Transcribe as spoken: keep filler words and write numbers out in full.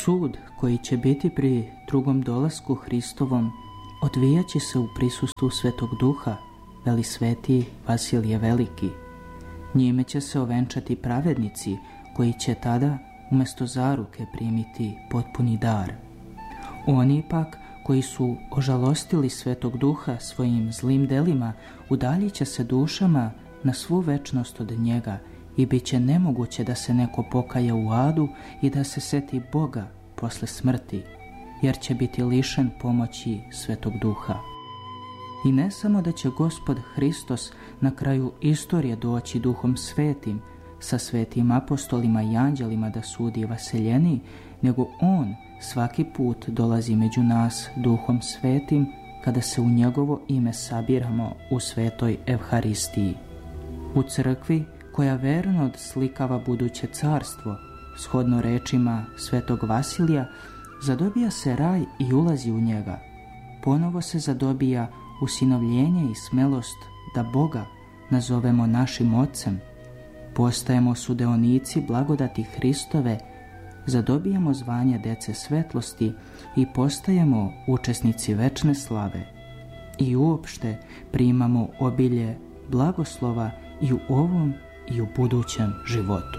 Sud koji će biti pri drugom dolasku Hristovom odvijat će se u prisustvu Svetog Duha, veli sveti Vasilije Veliki. Njime će se ovenčati pravednici koji će tada umjesto zaruke primiti potpuni dar. Oni pak koji su ožalostili Svetog Duha svojim zlim delima udaljit će se dušama na svu večnost od njega i bit će nemoguće da se neko pokaje u adu i da se seti Boga posle smrti, jer će biti lišen pomoći Svetog Duha. I ne samo da će Gospod Hristos na kraju istorije doći Duhom Svetim sa svetim apostolima i anđelima da sudi vaseljeni, nego On svaki put dolazi među nas Duhom Svetim kada se u njegovo ime sabiramo u svetoj Evharistiji. U crkvi koja verno odslikava buduće carstvo, shodno rečima svetog Vasilija, zadobija se raj i ulazi u njega. Ponovo se zadobija usinovljenje i smelost da Boga nazovemo našim Ocem. Postajemo sudeonici blagodati Hristove, zadobijamo zvanje dece svetlosti i postajemo učesnici večne slave. I uopšte primamo obilje blagoslova i u ovom i u budućem životu.